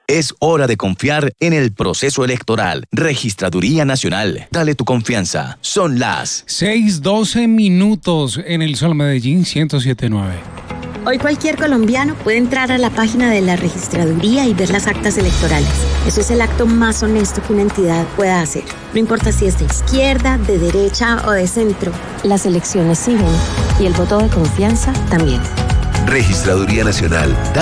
Es hora de confiar en el proceso electoral. Registraduría Nacional. Dale tu confianza. Son las 6:12 en el Sol Medellín 107.9. Hoy cualquier colombiano puede entrar a la página de la registraduría y ver las actas electorales. Eso es el acto más honesto que una entidad pueda hacer. No importa si es de izquierda, de derecha o de centro. Las elecciones siguen y el voto de confianza también. Registraduría Nacional.